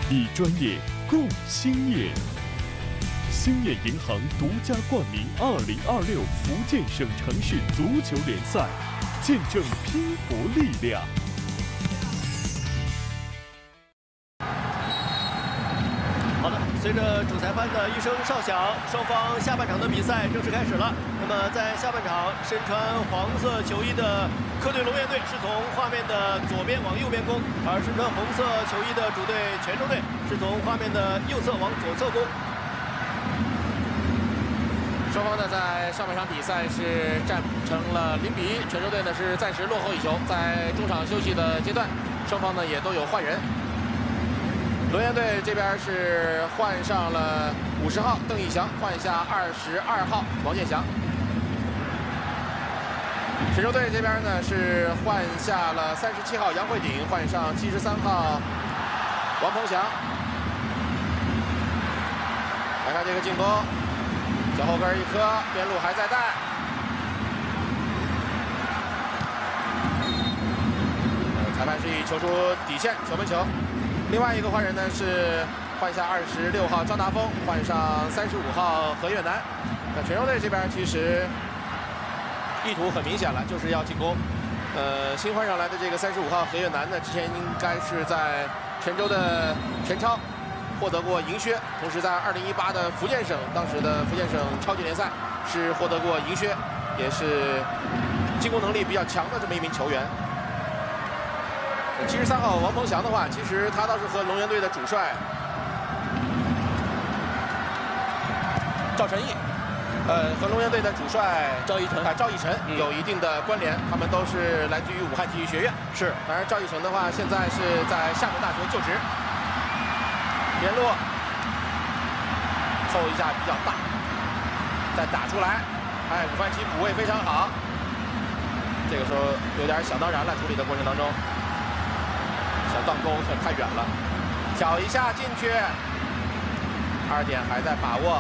以专业共兴业。兴业银行独家冠名2026福建省城市足球联赛，见证拼搏力量。 好的，随着主裁判的一声哨响，双方下半场的比赛正式开始了。那么在下半场，身穿黄色球衣的客队龙岩队是从画面的左边往右边攻，而身穿红色球衣的主队泉州队是从画面的右侧往左侧攻。 双方呢在上半场比赛是战成了0比1，泉州队呢是暂时落后1球。在中场休息的阶段，双方呢也都有换人。龙岩队这边是换上了50号邓义翔，换下22号王建祥。泉州队这边呢是换下了37号杨慧鼎，换上73号王鹏翔。来看这个进攻。脚后跟一磕，边路还在带。裁判示意球出底线，球门球。另外一个换人呢是换下26号张达峰，换上35号何越南。那泉州队这边其实意图很明显了，就是要进攻。新换上来的这个35号何越南呢，之前应该是在泉州的全超获得过银靴，同时在2018的福建省，当时的福建省超级联赛是获得过银靴，也是进攻能力比较强的这么一名球员。73号王鹏翔的话，其实他倒是和龙岩队的主帅赵晨毅，和龙岩队的主帅赵奕晨有一定的关联，他们都是来自于武汉体育学院。 是， 当然赵奕晨的话，现在是在厦门大学就职。边路扣一下比较大，再打出来，武汉旗补位非常好。这个时候有点想当然了，处理的过程当中，想断钩可太远了，挑一下进去，2点还在把握。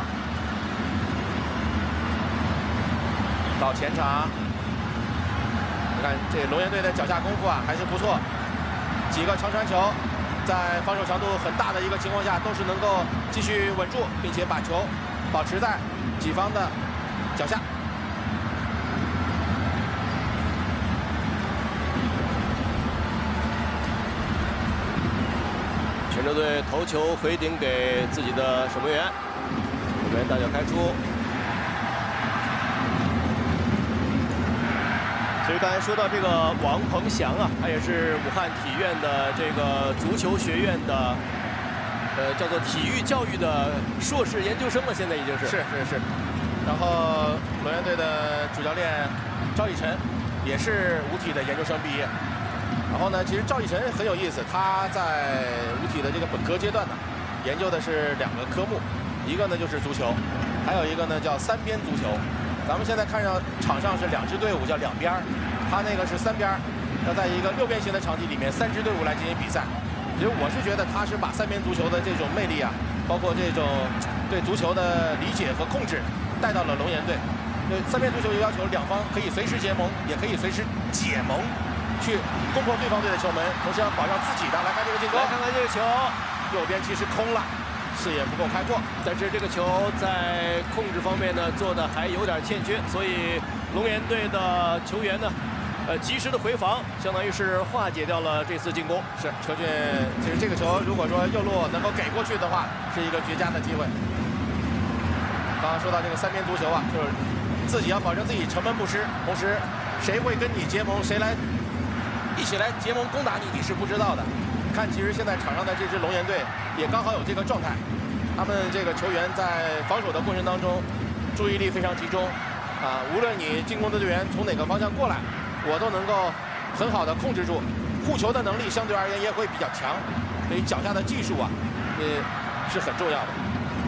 到前场，你看这龙岩队的脚下功夫啊还是不错，几个长传球。在防守强度很大的一个情况下，都是能够继续稳住，并且把球保持在己方的脚下。 泉州队头球回顶给自己的守门员，守门员大脚开出。其实刚才说到这个王鹏翔啊，他也是武汉体院的这个足球学院的，叫做体育教育的硕士研究生了，现在已经是。 是。然后龙岩队的主教练赵奕晨也是武体的研究生毕业。然后呢，其实赵奕晨很有意思，他在武体的这个本科阶段呢，研究的是2个科目，一个呢就是足球，还有一个呢叫3边足球。咱们现在看上场上是2支队伍叫2边，他那个是3边，要在一个6边形的场地里面3支队伍来进行比赛。其实我是觉得他是把3边足球的这种魅力啊，包括这种对足球的理解和控制带到了龙岩队。3边足球要求2方可以随时结盟，也可以随时解盟，去攻破对方队的球门，同时要保障自己的。来看这个进攻， 来看看这个球， 右边其实空了。视野不够开阔， 但是这个球在控制方面呢做的还有点欠缺，所以龙岩队的球员呢，及时的回防，相当于是化解掉了这次进攻。 是车俊，其实这个球如果说右路能够给过去的话，是一个绝佳的机会。刚刚说到这个3边足球啊，就是自己要保证自己城门不失，同时谁会跟你结盟，谁来一起来结盟攻打你，你是不知道的。看，其实现在场上的这支龙岩队也刚好有这个状态，他们这个球员在防守的过程当中，注意力非常集中，无论你进攻的队员从哪个方向过来，我都能够很好的控制住，护球的能力相对而言也会比较强，所以脚下的技术啊，也是很重要的。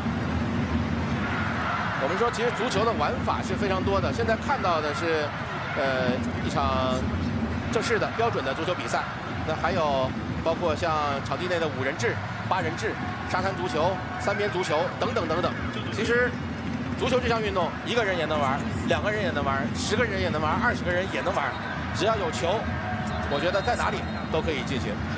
我们说，其实足球的玩法是非常多的，现在看到的是，一场正式的标准的足球比赛，那还有。包括像场地内的5人制、8人制、沙滩足球、3边足球等等等等。其实，足球这项运动，1个人也能玩，2个人也能玩，10个人也能玩，20个人也能玩，只要有球，我觉得在哪里都可以进行。